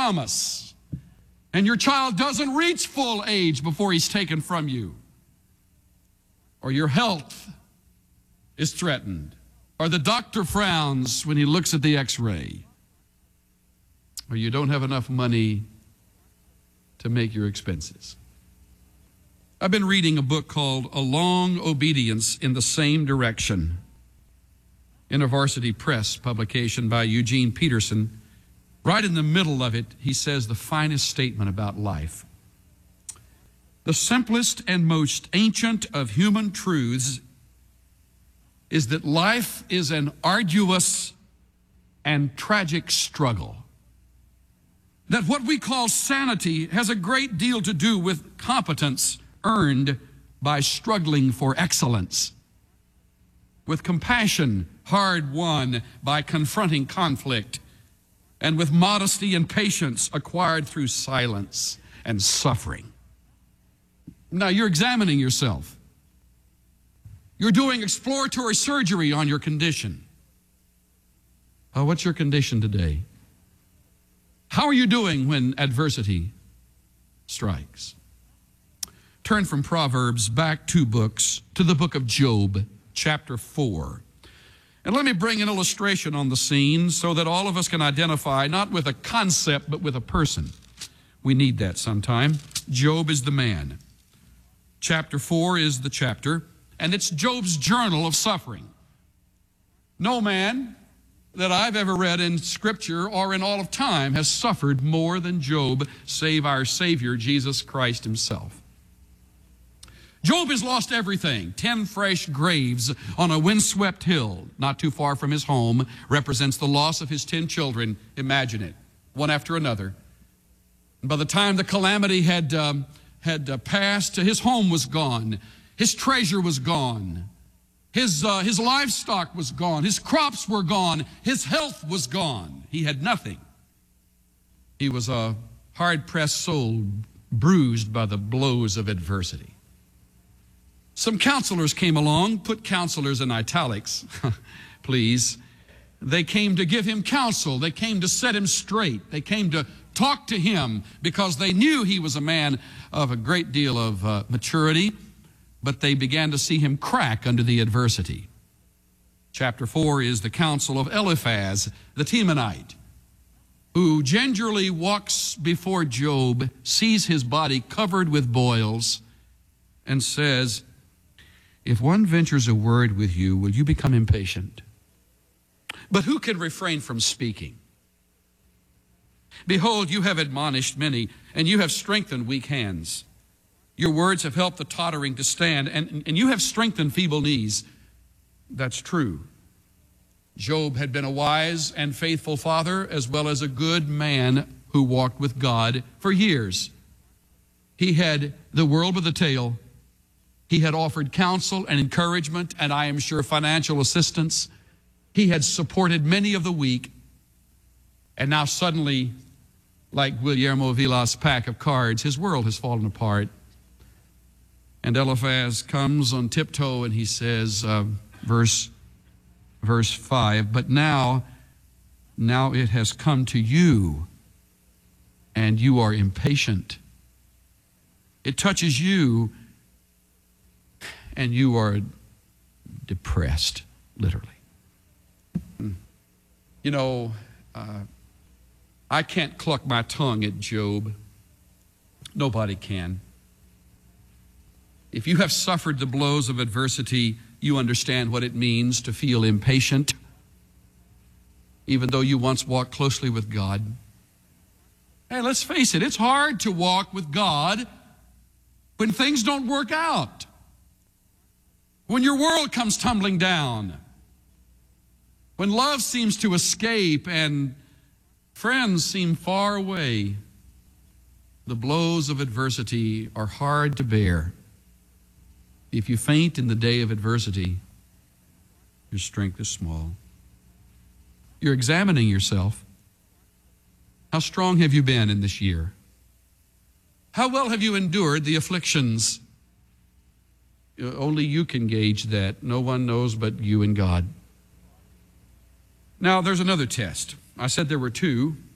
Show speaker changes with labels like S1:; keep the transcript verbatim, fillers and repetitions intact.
S1: promise, and your child doesn't reach full age before he's taken from you, or your health is threatened, or the doctor frowns when he looks at the x-ray, or you don't have enough money to make your expenses. I've been reading a book called A Long Obedience in the Same Direction, InterVarsity Press publication by Eugene Peterson. Right in the middle of it, he says the finest statement about life. The simplest and most ancient of human truths is that life is an arduous and tragic struggle. That what we call sanity has a great deal to do with competence earned by struggling for excellence, with compassion hard won by confronting conflict, and with modesty and patience acquired through silence and suffering. Now you're examining yourself. You're doing exploratory surgery on your condition. Oh, what's your condition today? How are you doing when adversity strikes? Turn from Proverbs back two books to the book of Job, chapter four. And let me bring an illustration on the scene so that all of us can identify not with a concept but with a person. We need that sometime. Job is the man. Chapter four is the chapter, and it's Job's journal of suffering. No man that I've ever read in Scripture or in all of time has suffered more than Job, save our Savior, Jesus Christ himself. Job has lost everything. Ten fresh graves on a windswept hill, not too far from his home, represents the loss of his ten children. Imagine it, one after another. And by the time the calamity had, um, had uh, passed, his home was gone. His treasure was gone. His, uh, his livestock was gone. His crops were gone. His health was gone. He had nothing. He was a hard-pressed soul, bruised by the blows of adversity. Some counselors came along, put counselors in italics, please. They came to give him counsel. They came to set him straight. They came to talk to him because they knew he was a man of a great deal of uh, maturity, but they began to see him crack under the adversity. Chapter four is the counsel of Eliphaz, the Temanite, who gingerly walks before Job, sees his body covered with boils, and says, if one ventures a word with you, will you become impatient? But who can refrain from speaking? Behold, you have admonished many, and you have strengthened weak hands. Your words have helped the tottering to stand, and, and you have strengthened feeble knees. That's true. Job had been a wise and faithful father, as well as a good man who walked with God for years. He had the world with a tail. He had offered counsel and encouragement, and I am sure financial assistance. He had supported many of the weak. And now suddenly, like Guillermo Vilas' pack of cards, his world has fallen apart. And Eliphaz comes on tiptoe and he says, uh, verse, verse five, but now, now it has come to you, and you are impatient. It touches you, and you are depressed, literally. You know, uh, I can't cluck my tongue at Job. Nobody can. If you have suffered the blows of adversity, you understand what it means to feel impatient, even though you once walked closely with God. Hey, let's face it, it's hard to walk with God when things don't work out. When your world comes tumbling down, when love seems to escape and friends seem far away, the blows of adversity are hard to bear. If you faint in the day of adversity, your strength is small. You're examining yourself. How strong have you been in this year? How well have you endured the afflictions? Only you can gauge that. No one knows but you and God. Now, there's another test. I said there were two.